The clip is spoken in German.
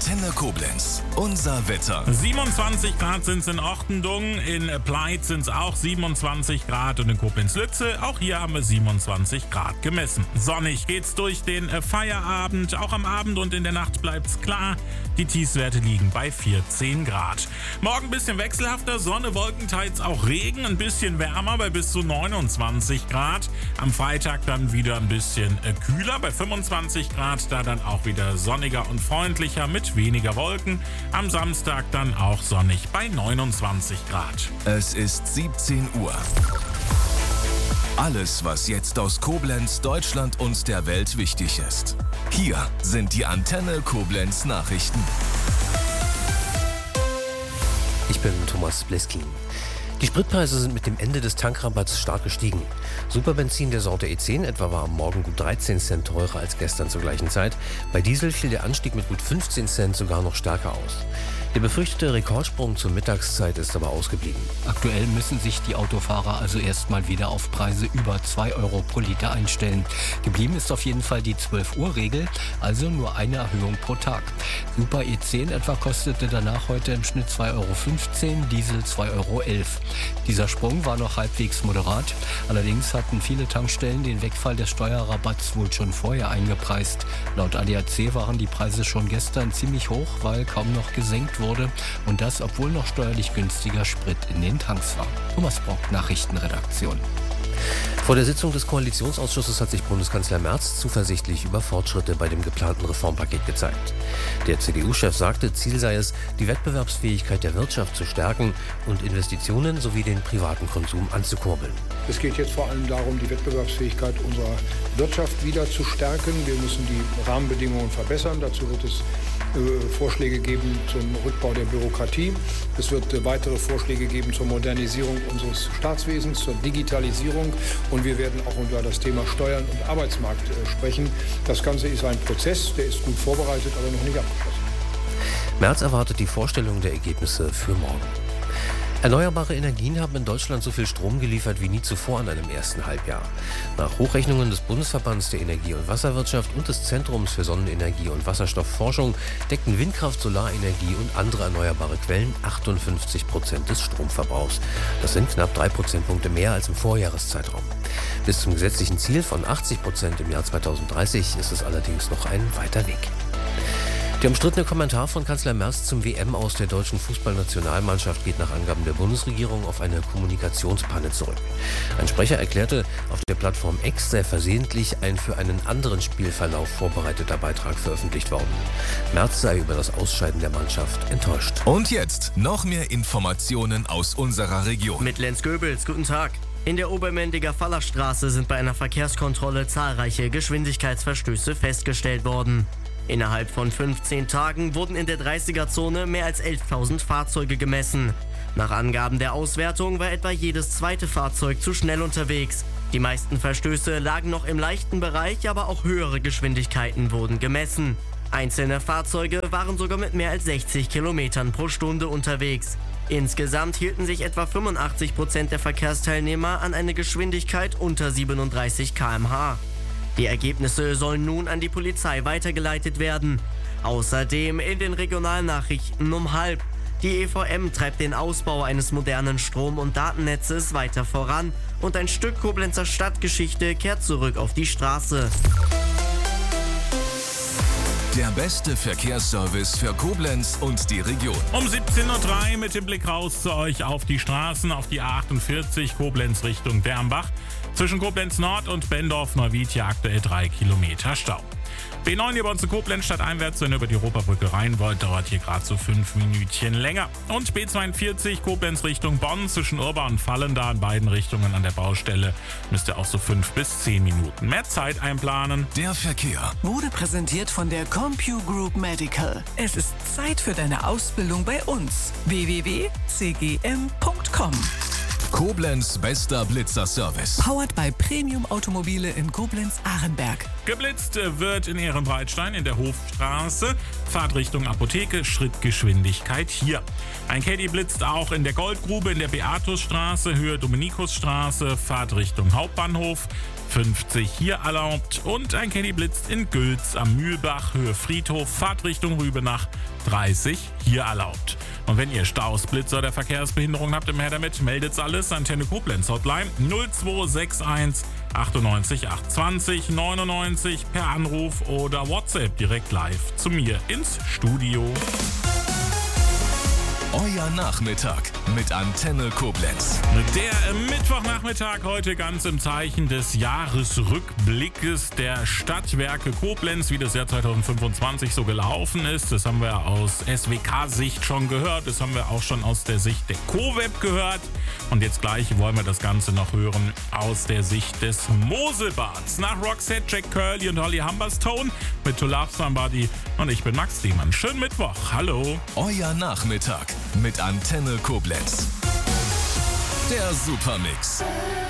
Antenne Koblenz. Unser Wetter. 27 Grad sind es in Ortendung, in Pleit sind es auch 27 Grad und in Koblenz-Lütze, auch hier haben wir 27 Grad gemessen. Sonnig geht's durch den Feierabend, auch am Abend und in der Nacht bleibt's klar. Die Tiefstwerte liegen bei 14 Grad. Morgen ein bisschen wechselhafter, Sonne, Wolken, teils auch Regen, ein bisschen wärmer bei bis zu 29 Grad. Am Freitag dann wieder ein bisschen kühler bei 25 Grad, da dann auch wieder sonniger und freundlicher mit weniger Wolken. Am Samstag dann auch sonnig bei 29 Grad. Es ist 17 Uhr. Alles, was jetzt aus Koblenz, Deutschland und der Welt wichtig ist. Hier sind die Antenne Koblenz Nachrichten. Ich bin Thomas Bleskin. Die Spritpreise sind mit dem Ende des Tankrabatts stark gestiegen. Superbenzin der Sorte E10 etwa war am Morgen gut 13 Cent teurer als gestern zur gleichen Zeit. Bei Diesel fiel der Anstieg mit gut 15 Cent sogar noch stärker aus. Der befürchtete Rekordsprung zur Mittagszeit ist aber ausgeblieben. Aktuell müssen sich die Autofahrer also erstmal wieder auf Preise über 2 Euro pro Liter einstellen. Geblieben ist auf jeden Fall die 12-Uhr-Regel, also nur eine Erhöhung pro Tag. Super E10 etwa kostete danach heute im Schnitt 2,15 Euro, Diesel 2,11 Euro. Dieser Sprung war noch halbwegs moderat. Allerdings hatten viele Tankstellen den Wegfall des Steuerrabatts wohl schon vorher eingepreist. Laut ADAC waren die Preise schon gestern ziemlich hoch, weil kaum noch gesenkt wurde. Und das, obwohl noch steuerlich günstiger Sprit in den Tanks war. Thomas Brock, Nachrichtenredaktion. Vor der Sitzung des Koalitionsausschusses hat sich Bundeskanzler Merz zuversichtlich über Fortschritte bei dem geplanten Reformpaket gezeigt. Der CDU-Chef sagte, Ziel sei es, die Wettbewerbsfähigkeit der Wirtschaft zu stärken und Investitionen sowie den privaten Konsum anzukurbeln. Es geht jetzt vor allem darum, die Wettbewerbsfähigkeit unserer Wirtschaft wieder zu stärken. Wir müssen die Rahmenbedingungen verbessern. Dazu wird es Vorschläge geben zum Rückbau der Bürokratie. Es wird weitere Vorschläge geben zur Modernisierung unseres Staatswesens, zur Digitalisierung. Und wir werden auch über das Thema Steuern und Arbeitsmarkt sprechen. Das Ganze ist ein Prozess, der ist gut vorbereitet, aber noch nicht abgeschlossen. Merz erwartet die Vorstellung der Ergebnisse für morgen. Erneuerbare Energien haben in Deutschland so viel Strom geliefert wie nie zuvor in einem ersten Halbjahr. Nach Hochrechnungen des Bundesverbands der Energie- und Wasserwirtschaft und des Zentrums für Sonnenenergie und Wasserstoffforschung deckten Windkraft, Solarenergie und andere erneuerbare Quellen 58% des Stromverbrauchs. Das sind knapp 3 Prozentpunkte mehr als im Vorjahreszeitraum. Bis zum gesetzlichen Ziel von 80% im Jahr 2030 ist es allerdings noch ein weiter Weg. Der umstrittene Kommentar von Kanzler Merz zum WM-Aus der deutschen Fußballnationalmannschaft geht nach Angaben der Bundesregierung auf eine Kommunikationspanne zurück. Ein Sprecher erklärte, auf der Plattform X sei versehentlich ein für einen anderen Spielverlauf vorbereiteter Beitrag veröffentlicht worden. Merz sei über das Ausscheiden der Mannschaft enttäuscht. Und jetzt noch mehr Informationen aus unserer Region. Mit Lenz Goebels, guten Tag. In der Obermendiger Fallerstraße sind bei einer Verkehrskontrolle zahlreiche Geschwindigkeitsverstöße festgestellt worden. Innerhalb von 15 Tagen wurden in der 30er-Zone mehr als 11.000 Fahrzeuge gemessen. Nach Angaben der Auswertung war etwa jedes zweite Fahrzeug zu schnell unterwegs. Die meisten Verstöße lagen noch im leichten Bereich, aber auch höhere Geschwindigkeiten wurden gemessen. Einzelne Fahrzeuge waren sogar mit mehr als 60 Kilometern pro Stunde unterwegs. Insgesamt hielten sich etwa 85% der Verkehrsteilnehmer an eine Geschwindigkeit unter 37 km/h. Die Ergebnisse sollen nun an die Polizei weitergeleitet werden. Außerdem in den Regionalnachrichten um 12:30. Die EVM treibt den Ausbau eines modernen Strom- und Datennetzes weiter voran und ein Stück Koblenzer Stadtgeschichte kehrt zurück auf die Straße. Der beste Verkehrsservice für Koblenz und die Region. Um 17:03 Uhr mit dem Blick raus zu euch auf die Straßen, auf die A48 Koblenz Richtung Dernbach. Zwischen Koblenz Nord und Bendorf-Neuwied hier aktuell 3 Kilometer Stau. B9 hier bei uns in Koblenz stadteinwärts, wenn ihr über die Europabrücke rein wollt, dauert hier gerade so 5 Minütchen länger. Und B42 Koblenz Richtung Bonn zwischen Urba und Fallen, da in beiden Richtungen an der Baustelle, müsst ihr auch so 5 bis 10 Minuten mehr Zeit einplanen. Der Verkehr wurde präsentiert von der CompuGroup Medical. Es ist Zeit für deine Ausbildung bei uns. www.cgm.com. Koblenz bester Blitzer-Service. Powered by Premium Automobile in Koblenz-Arenberg. Geblitzt wird in Ehrenbreitstein in der Hofstraße. Fahrtrichtung Apotheke, Schrittgeschwindigkeit hier. Ein Caddy blitzt auch in der Goldgrube in der Beatusstraße, Höhe Dominikusstraße, Fahrtrichtung Hauptbahnhof. 50 hier erlaubt und ein Caddy blitzt in Gülz am Mühlbach, Höhe Friedhof, Fahrtrichtung Rübenach, 30 hier erlaubt. Und wenn ihr Staus, Blitzer oder Verkehrsbehinderungen habt, immer her damit, meldet's alles. Antenne Koblenz Hotline 0261 98 820 99 per Anruf oder WhatsApp direkt live zu mir ins Studio. Euer Nachmittag mit Antenne Koblenz. Der Mittwochnachmittag heute ganz im Zeichen des Jahresrückblickes der Stadtwerke Koblenz, wie das Jahr 2025 so gelaufen ist. Das haben wir aus SWK-Sicht schon gehört, das haben wir auch schon aus der Sicht der CoWeb gehört. Und jetzt gleich wollen wir das Ganze noch hören aus der Sicht des Moselbads. Nach Roxette, Jack Curly und Holly Humberstone mit To Love Somebody. Und ich bin Max Diemann. Schönen Mittwoch. Hallo. Euer Nachmittag mit Antenne Koblenz. Der Supermix.